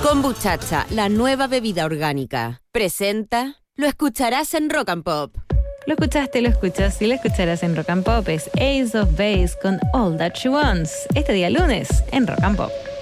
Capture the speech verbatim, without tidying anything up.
Kombuchacha, la nueva bebida orgánica. Presenta, lo escucharás en Rock and Pop. Lo escuchaste, lo escuchas y lo escucharás en Rock and Pop. Es Ace of Base con All That She Wants. Este día lunes en Rock and Pop.